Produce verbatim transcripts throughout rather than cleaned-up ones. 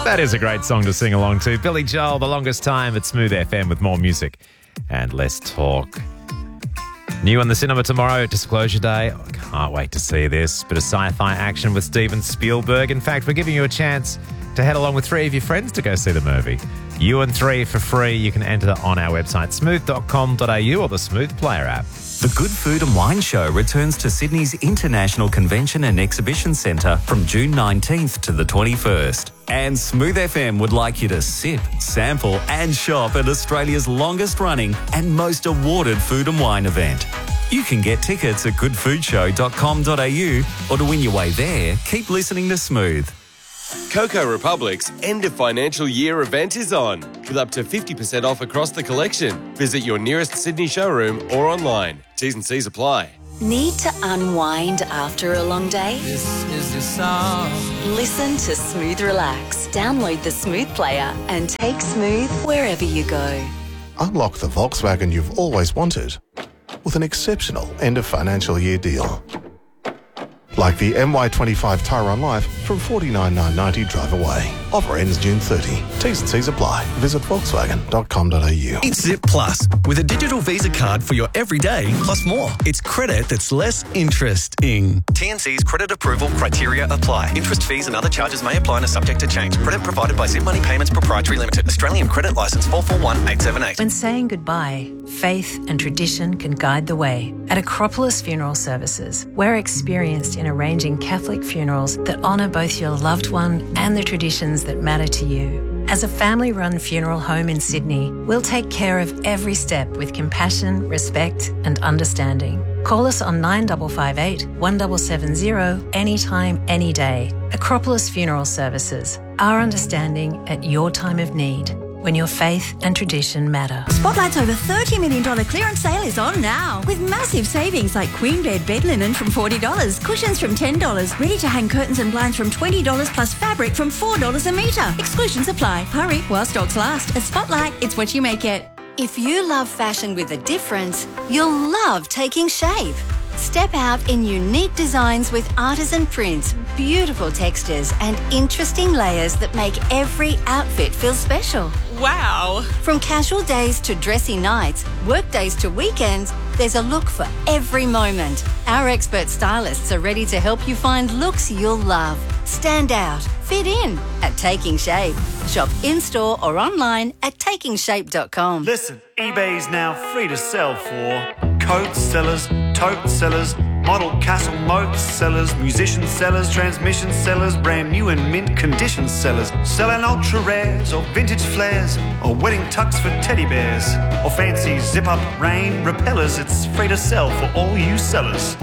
That is a great song to sing along to. Billy Joel, The Longest Time at Smooth F M with more music and less talk. New on the cinema tomorrow, Disclosure Day. I can't wait to see this. Bit of sci-fi action with Steven Spielberg. In fact, we're giving you a chance to head along with three of your friends to go see the movie. You and three for free. You can enter on our website, smooth dot com dot a u or the Smooth Player app. The Good Food and Wine Show returns to Sydney's International Convention and Exhibition Centre from June nineteenth to the twenty-first. And Smooth F M would like you to sip, sample and shop at Australia's longest running and most awarded food and wine event. You can get tickets at good food show dot com dot a u, or to win your way there, keep listening to Smooth. Coco Republic's end of financial year event is on, with up to fifty percent off across the collection. Visit your nearest Sydney showroom or online. T's and C's apply. Need to unwind after a long day? This is your song. Listen to Smooth Relax. Download the Smooth Player and take Smooth wherever you go. Unlock the Volkswagen you've always wanted with an exceptional end of financial year deal. Like the M Y twenty-five Tyron Life from forty-nine thousand nine hundred ninety drive away. Offer ends June thirtieth. T's and C's apply. Visit volkswagen dot com dot a u. It's Zip Plus, with a digital Visa card for your everyday plus more. It's credit that's less interesting. T N C's credit approval criteria apply. Interest fees and other charges may apply and are subject to change. Credit provided by Zip Money Payments Proprietary Limited. Australian Credit Licence four four one eight seven eight. When saying goodbye, faith and tradition can guide the way. At Acropolis Funeral Services, we're experienced in arranging Catholic funerals that honour both your loved one and the traditions that matter to you. As a family-run funeral home in Sydney, we'll take care of every step with compassion, respect and understanding. Call us on nine five five eight, one seven seven zero anytime, any day. Acropolis Funeral Services, our understanding at your time of need, when your faith and tradition matter. Spotlight's over thirty million dollars clearance sale is on now, with massive savings like queen bed bed linen from forty dollars, cushions from ten dollars, ready-to-hang curtains and blinds from twenty dollars plus fabric from four dollars a metre. Exclusions apply. Hurry while stocks last. At Spotlight, it's what you make it. If you love fashion with a difference, you'll love Taking Shape. Step out in unique designs with artisan prints, beautiful textures and interesting layers that make every outfit feel special. Wow! From casual days to dressy nights, work days to weekends, there's a look for every moment. Our expert stylists are ready to help you find looks you'll love. Stand out, fit in at Taking Shape. Shop in-store or online at taking shape dot com. Listen, eBay's now free to sell for coat sellers, tote sellers, model castle moat sellers, musician sellers, transmission sellers, brand new and mint condition sellers, selling ultra rares or vintage flares or wedding tux for teddy bears or fancy zip-up rain repellers. It's free to sell for all you sellers.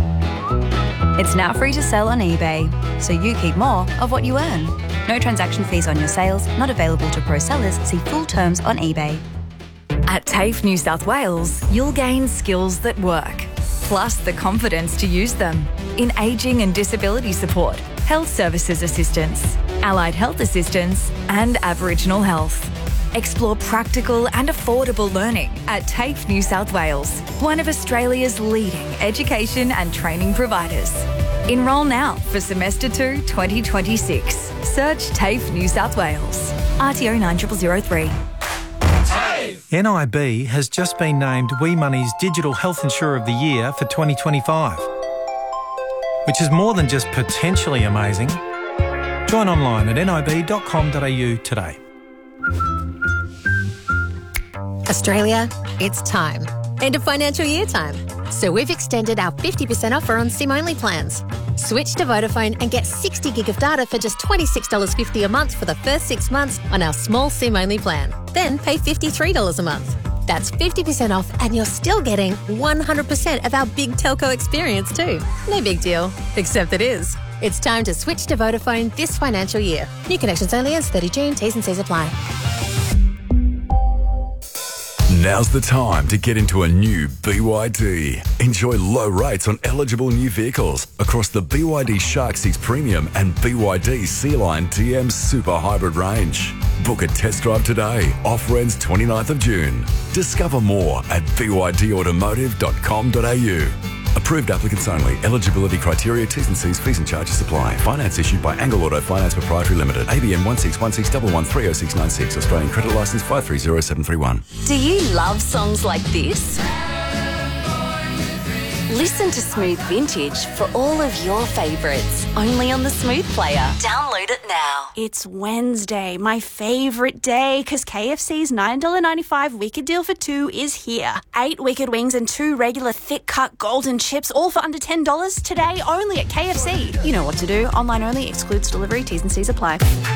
It's now free to sell on eBay, so you keep more of what you earn. No transaction fees on your sales, not available to pro sellers. See full terms on eBay. At TAFE New South Wales, you'll gain skills that work, plus the confidence to use them in ageing and disability support, health services assistance, allied health assistance and Aboriginal health. Explore practical and affordable learning at TAFE New South Wales, one of Australia's leading education and training providers. Enrol now for semester two twenty twenty-six. Search TAFE New South Wales. R T O nine zero zero zero three. N I B has just been named We Money's Digital Health Insurer of the Year for twenty twenty-five, which is more than just potentially amazing. Join online at nib dot com dot a u today. Australia, it's time. End of financial year time. So we've extended our fifty percent offer on SIM-only plans. Switch to Vodafone and get sixty gig of data for just twenty-six dollars fifty a month for the first six months on our small SIM-only plan. Then pay fifty-three dollars a month. That's fifty percent off and you're still getting one hundred percent of our big telco experience too. No big deal, except it is. It's time to switch to Vodafone this financial year. New connections only ends thirtieth of June. T's and C's apply. Now's the time to get into a new B Y D. Enjoy low rates on eligible new vehicles across the B Y D Shark six Premium and B Y D Sea-Line T M Super Hybrid range. Book a test drive today. Offer ends twenty-ninth of June. Discover more at b y d automotive dot com dot a u. Approved applicants only. Eligibility criteria, T's and C's, fees and charges apply. Finance issued by Angle Auto Finance Proprietary Limited. A B N one six one six one one three oh six nine six. Australian credit licence five three zero seven three one. Do you love songs like this? Listen to Smooth Vintage for all of your favourites, only on the Smooth Player. Download it now. It's Wednesday, my favourite day, because K F C's nine dollars ninety-five Wicked Deal for two is here. Eight Wicked Wings and two regular thick-cut golden chips, all for under ten dollars today only at K F C. You know what to do. Online only, excludes delivery, T's and C's apply.